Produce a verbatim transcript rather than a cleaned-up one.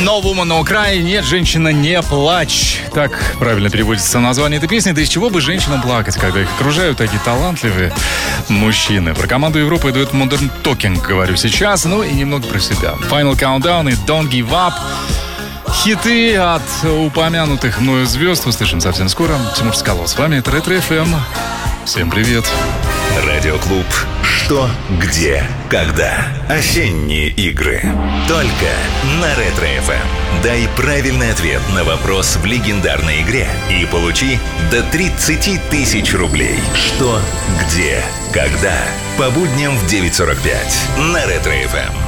No Woman No Cry, нет, женщина, не плачь. Так правильно переводится название этой песни. Да из чего бы женщинам плакать, когда их окружают такие талантливые мужчины. Про команду Европы дует Modern Talking, говорю сейчас. Ну и немного про себя. Final Countdown и Don't Give Up. Хиты от упомянутых мною звезд услышим совсем скоро. Тимур Скалов с вами, это Ретро-эф эм. Всем привет. Радиоклуб «Что, где, когда». Осенние игры. Только на Ретро-эф эм. Дай правильный ответ на вопрос в легендарной игре и получи до тридцать тысяч рублей. Что, где, когда. По будням в девять сорок пять на Ретро-эф эм.